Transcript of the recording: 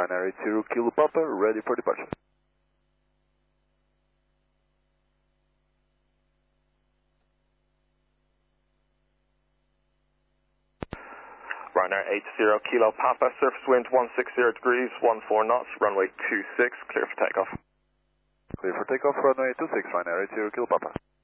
Ryanair 80 Kilo Papa, ready for departure. Ryanair 80 Kilo Papa, surface wind 160 degrees, 14 knots, runway 26, clear for takeoff. Clear for takeoff, runway 26, Ryanair 80 Kilo Papa.